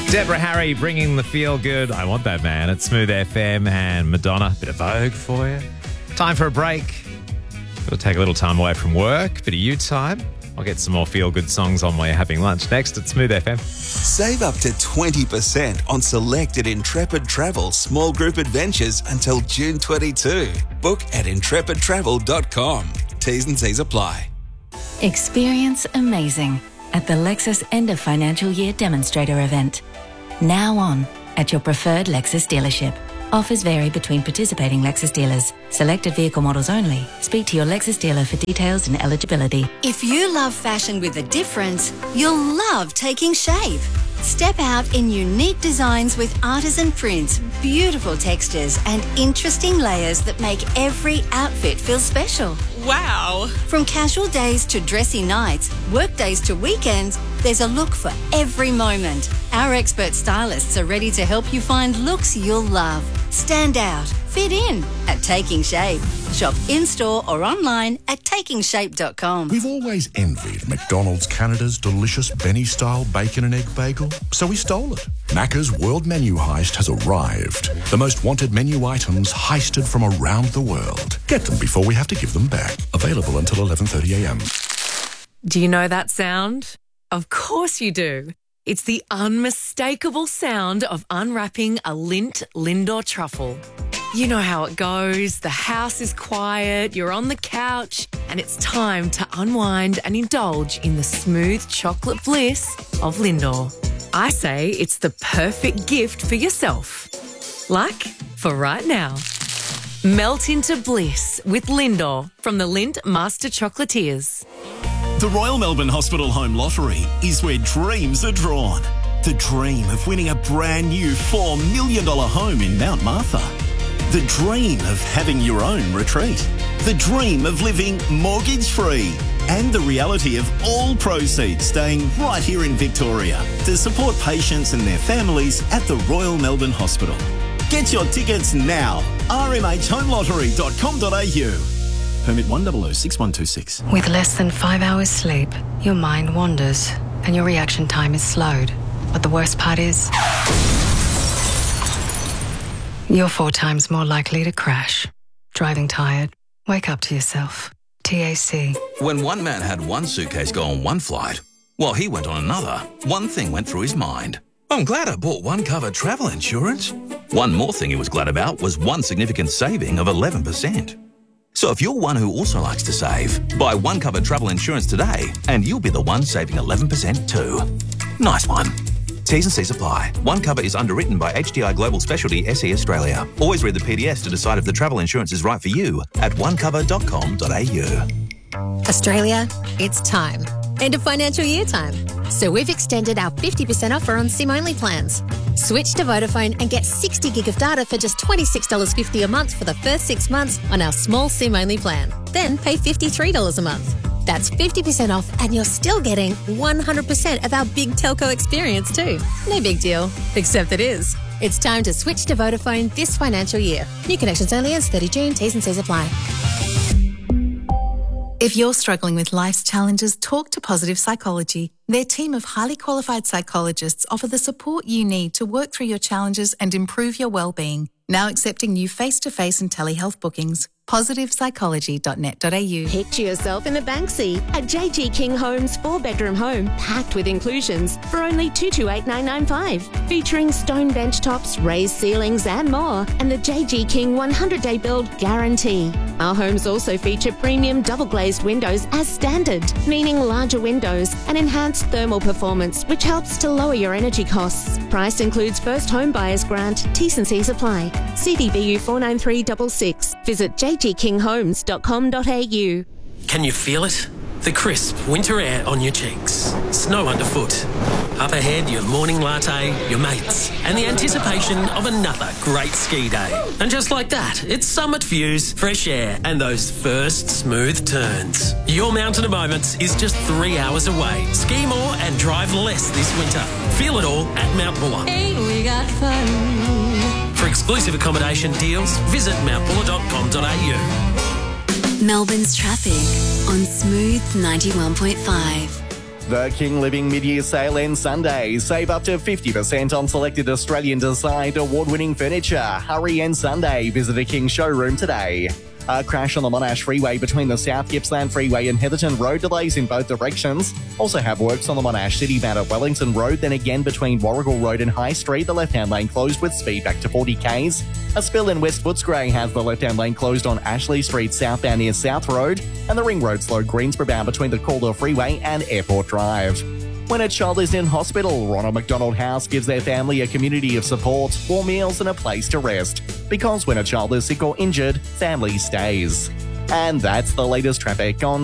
Deborah Harry bringing the feel good. I want that, man. At Smooth FM and Madonna. Bit of Vogue for you. Time for a break. Got to take a little time away from work. Bit of you time. I'll get some more feel good songs on while you're having lunch. Next at Smooth FM. Save up to 20% on selected Intrepid Travel small group adventures until June 22. Book at intrepidtravel.com. T's and C's apply. Experience amazing at the Lexus End of Financial Year Demonstrator event. Now on at your preferred Lexus dealership. Offers vary between participating Lexus dealers. Selected vehicle models only. Speak to your Lexus dealer for details and eligibility. If you love fashion with a difference, you'll love taking shape. Step out in unique designs with artisan prints, beautiful textures and interesting layers that make every outfit feel special. Wow! From casual days to dressy nights, work days to weekends, there's a look for every moment. Our expert stylists are ready to help you find looks you'll love. Stand out, fit in at Taking Shape. Shop in-store or online at takingshape.com. We've always envied McDonald's Canada's delicious Benny-style bacon and egg bagel, so we stole it. Macca's World Menu Heist has arrived. The most wanted menu items heisted from around the world. Get them before we have to give them back. Available until 11:30am. Do you know that sound? Of course you do. It's the unmistakable sound of unwrapping a Lindt Lindor truffle. You know how it goes. The house is quiet, you're on the couch, and it's time to unwind and indulge in the smooth chocolate bliss of Lindor. I say it's the perfect gift for yourself. Like for right now. Melt into bliss with Lindor from the Lindt Master Chocolatiers. The Royal Melbourne Hospital Home Lottery is where dreams are drawn. The dream of winning a brand new $4 million home in Mount Martha. The dream of having your own retreat. The dream of living mortgage-free. And the reality of all proceeds staying right here in Victoria to support patients and their families at the Royal Melbourne Hospital. Get your tickets now. rmhhomelottery.com.au. Permit 1006126. With less than 5 hours sleep, your mind wanders and your reaction time is slowed. But the worst part is, you're 4 times more likely to crash. Driving tired? Wake up to yourself. TAC. When one man had one suitcase go on one flight, while he went on another, one thing went through his mind. I'm glad I bought one cover travel insurance. One more thing he was glad about was one significant saving of 11%. So if you're one who also likes to save, buy one cover travel insurance today and you'll be the one saving 11% too. Nice one. T's and C's apply. One cover is underwritten by HDI Global Specialty SE Australia. Always read the PDS to decide if the travel insurance is right for you at onecover.com.au. Australia, it's time. End of financial year time. So we've extended our 50% offer on SIM-only plans. Switch to Vodafone and get 60 gig of data for just $26.50 a month for the first 6 months on our small SIM-only plan. Then pay $53 a month. That's 50% off and you're still getting 100% of our big telco experience too. No big deal, except it is. It's time to switch to Vodafone this financial year. New connections only ends 30 June. T's and C's apply. If you're struggling with life's challenges, talk to Positive Psychology. Their team of highly qualified psychologists offer the support you need to work through your challenges and improve your well-being. Now accepting new face-to-face and telehealth bookings. PositivePsychology.net.au. Picture yourself in a Banksy at JG King Homes 4-bedroom home packed with inclusions for only $228,995, featuring stone bench tops, raised ceilings and more, and the JG King 100-day build guarantee. Our homes also feature premium double-glazed windows as standard, meaning larger windows and enhanced thermal performance, which helps to lower your energy costs. Price includes first home buyers grant. T's and C's apply. CDBU 49366. Visit jgkinghomes.com.au. Can you feel it? The crisp winter air on your cheeks, snow underfoot. Up ahead, your morning latte, your mates, and the anticipation of another great ski day. And just like that, it's summit views, fresh air, and those first smooth turns. Your Mountain of Moments is just 3 hours away. Ski more and drive less this winter. Feel it all at Mount Buller. Hey, we got fun. For exclusive accommodation deals, visit mountbuller.com.au. Melbourne's traffic on Smooth 91.5. The King Living Mid-Year Sale ends Sunday. Save up to 50% on selected Australian designed award-winning furniture. Hurry end Sunday. Visit a King showroom today. A crash on the Monash Freeway between the South Gippsland Freeway and Heatherton Road, delays in both directions. Also have works on the Monash City Bound at Wellington Road, then again between Warrigal Road and High Street, the left-hand lane closed with speed back to 40 k's. A spill in West Footscray has the left-hand lane closed on Ashley Street southbound near South Road, and the Ring Road slow Greensboro bound between the Calder Freeway and Airport Drive. When a child is in hospital, Ronald McDonald House gives their family a community of support, warm meals and a place to rest. Because when a child is sick or injured, family stays. And that's the latest traffic on